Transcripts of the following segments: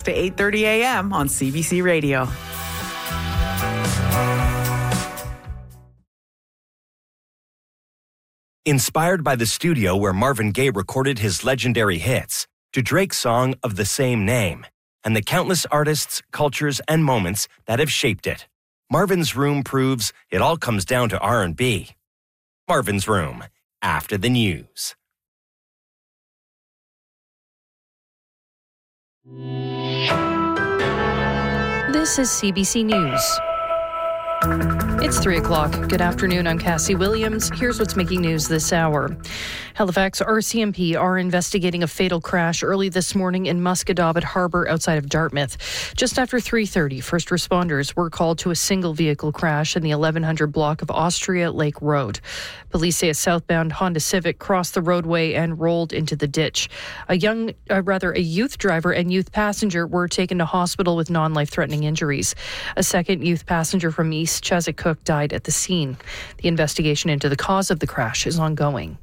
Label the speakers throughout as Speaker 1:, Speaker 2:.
Speaker 1: to 8:30 a.m. on CBC Radio.
Speaker 2: Inspired by the studio where Marvin Gaye recorded his legendary hits, to Drake's song of the same name, and the countless artists, cultures, and moments that have shaped it, Marvin's Room proves it all comes down to R&B. Marvin's Room, after the news.
Speaker 3: This is CBC News. It's 3 o'clock. Good afternoon. I'm Cassie Williams. Here's what's making news this hour. Halifax RCMP are investigating a fatal crash early this morning in Musquodoboit Harbour outside of Dartmouth. Just after 3:30, first responders were called to a single vehicle crash in the 1100 block of Austria Lake Road. Police say a southbound Honda Civic crossed the roadway and rolled into the ditch. A youth driver and youth passenger were taken to hospital with non-life-threatening injuries. A second youth passenger from East Chiswick Cook died at the scene. The investigation into the cause of the crash is ongoing.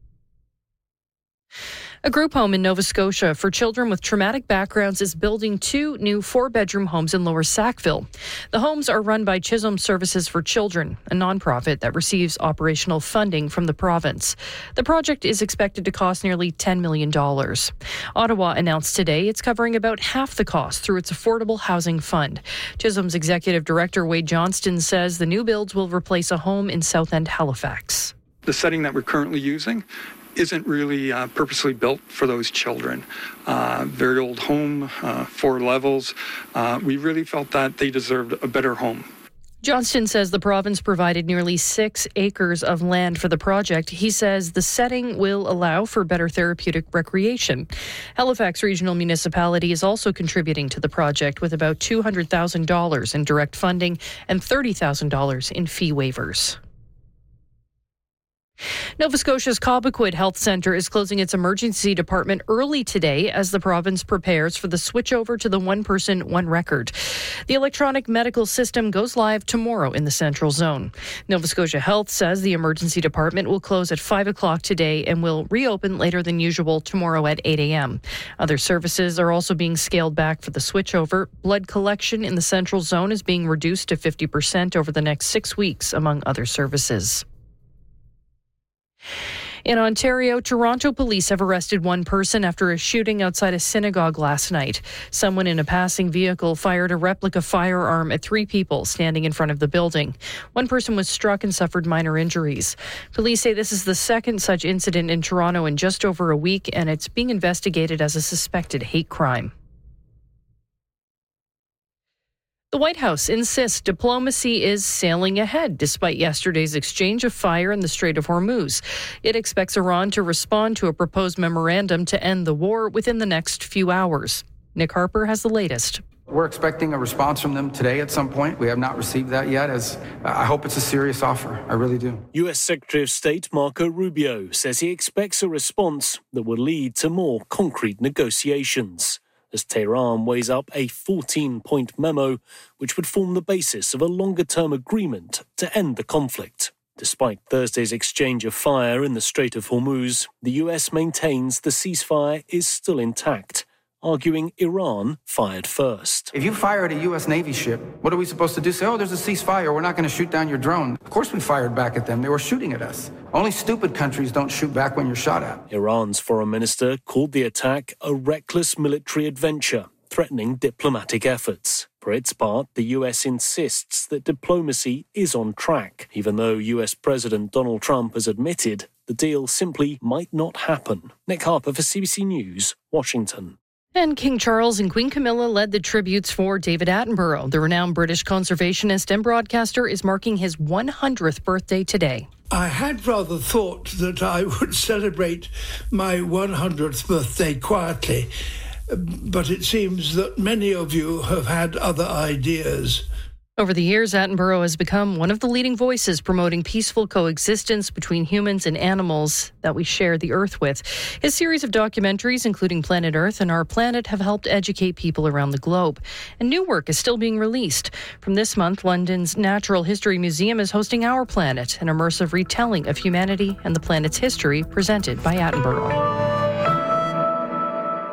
Speaker 3: A group home in Nova Scotia for children with traumatic backgrounds is building 2 new 4-bedroom homes in Lower Sackville. The homes are run by Chisholm Services for Children, a nonprofit that receives operational funding from the province. The project is expected to cost nearly $10 million. Ottawa announced today it's covering about half the cost through its Affordable Housing Fund. Chisholm's executive director, Wade Johnston, says the new builds will replace a home in South End, Halifax.
Speaker 4: The setting that we're currently using isn't really purposely built for those children. Very old home, 4 levels. We really felt that they deserved a better home.
Speaker 3: Johnston says the province provided nearly 6 acres of land for the project. He says the setting will allow for better therapeutic recreation. Halifax Regional Municipality is also contributing to the project with about $200,000 in direct funding and $30,000 in fee waivers. Nova Scotia's Cobequid Health Centre is closing its emergency department early today as the province prepares for the switchover to the one person, one record. The electronic medical system goes live tomorrow in the Central Zone. Nova Scotia Health says the emergency department will close at 5 o'clock today and will reopen later than usual tomorrow at 8 a.m. Other services are also being scaled back for the switchover. Blood collection in the Central Zone is being reduced to 50% over the next 6 weeks, among other services. In Ontario, Toronto police have arrested one person after a shooting outside a synagogue last night. Someone in a passing vehicle fired a replica firearm at 3 people standing in front of the building. One person was struck and suffered minor injuries. Police say this is the second such incident in Toronto in just over a week, and it's being investigated as a suspected hate crime. The White House insists diplomacy is sailing ahead despite yesterday's exchange of fire in the Strait of Hormuz. It expects Iran to respond to a proposed memorandum to end the war within the next few hours. Nick Harper has the latest.
Speaker 5: We're expecting a response from them today at some point. We have not received that yet, as I hope it's a serious offer. I really do.
Speaker 6: U.S. Secretary of State Marco Rubio says he expects a response that will lead to more concrete negotiations, as Tehran weighs up a 14-point memo which would form the basis of a longer-term agreement to end the conflict. Despite Thursday's exchange of fire in the Strait of Hormuz, the US maintains the ceasefire is still intact, arguing Iran fired first.
Speaker 5: If you fire at a U.S. Navy ship, what are we supposed to do? Say, there's a ceasefire, we're not going to shoot down your drone. Of course we fired back at them. They were shooting at us. Only stupid countries don't shoot back when you're shot at.
Speaker 6: Iran's foreign minister called the attack a reckless military adventure, threatening diplomatic efforts. For its part, the US insists that diplomacy is on track, even though US President Donald Trump has admitted the deal simply might not happen. Nick Harper for CBC News, Washington.
Speaker 3: And King Charles and Queen Camilla led the tributes for David Attenborough. The renowned British conservationist and broadcaster is marking his 100th birthday today.
Speaker 7: I had rather thought that I would celebrate my 100th birthday quietly, but it seems that many of you have had other ideas.
Speaker 3: Over the years, Attenborough has become one of the leading voices promoting peaceful coexistence between humans and animals that we share the Earth with. His series of documentaries, including Planet Earth and Our Planet, have helped educate people around the globe. And new work is still being released. From this month, London's Natural History Museum is hosting Our Planet, an immersive retelling of humanity and the planet's history presented by Attenborough.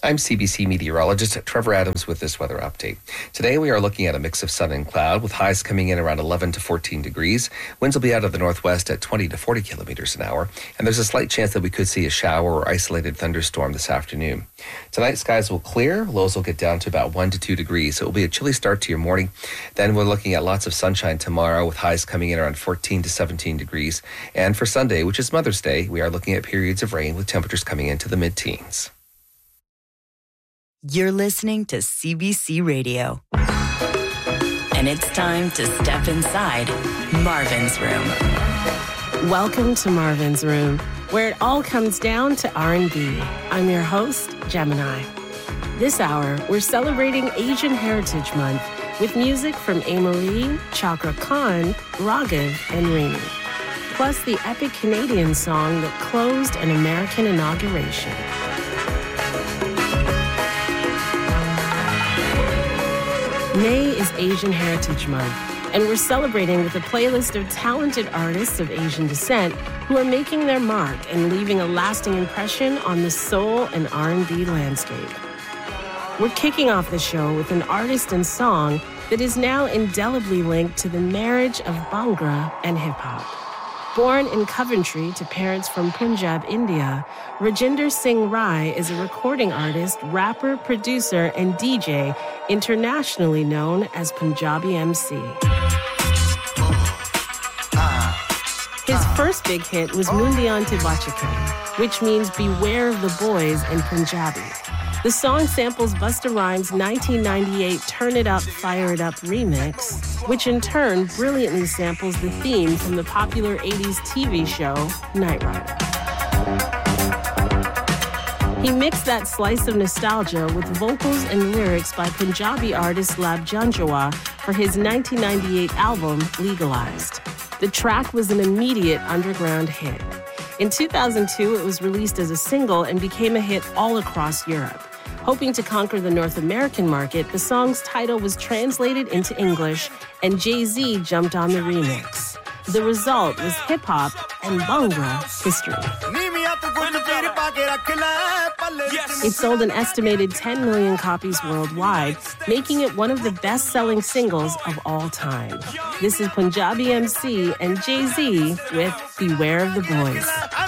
Speaker 8: I'm CBC meteorologist Trevor Adams with this weather update. Today we are looking at a mix of sun and cloud with highs coming in around 11 to 14 degrees. Winds will be out of the northwest at 20 to 40 kilometers an hour. And there's a slight chance that we could see a shower or isolated thunderstorm this afternoon. Tonight skies will clear. Lows will get down to about 1 to 2 degrees. So it will be a chilly start to your morning. Then we're looking at lots of sunshine tomorrow with highs coming in around 14 to 17 degrees. And for Sunday, which is Mother's Day, we are looking at periods of rain with temperatures coming into the mid-teens.
Speaker 9: You're listening to CBC Radio. And it's time to step inside Marvin's Room.
Speaker 10: Welcome to Marvin's Room, where it all comes down to R&B. I'm your host, Gemini. This hour, we're celebrating Asian Heritage Month with music from A-Marie, Chakra Khan, Raghav, and Remy. Plus the epic Canadian song that closed an American inauguration. May is Asian Heritage Month, and we're celebrating with a playlist of talented artists of Asian descent who are making their mark and leaving a lasting impression on the soul and R&B landscape. We're kicking off the show with an artist and song that is now indelibly linked to the marriage of Bhangra and hip-hop. Born in Coventry to parents from Punjab, India, Rajinder Singh Rai is a recording artist, rapper, producer, and DJ internationally known as Punjabi MC. His first big hit was Mundian Te Bachake, which means beware of the boys in Punjabi. The song samples Busta Rhymes' 1998 Turn It Up, Fire It Up remix, which in turn brilliantly samples the theme from the popular 80s TV show, Knight Rider. He mixed that slice of nostalgia with vocals and lyrics by Punjabi artist Lab Janjawa for his 1998 album, Legalized. The track was an immediate underground hit. In 2002, it was released as a single and became a hit all across Europe. Hoping to conquer the North American market, the song's title was translated into English, and Jay-Z jumped on the remix. The result was hip-hop and Bhangra history. It sold an estimated 10 million copies worldwide, making it one of the best-selling singles of all time. This is Punjabi MC and Jay-Z with Beware of the Boys.